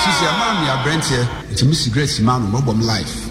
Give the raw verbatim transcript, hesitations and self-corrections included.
She said, "Mommy, I brent here. It's a cigarette, man. Mobile life."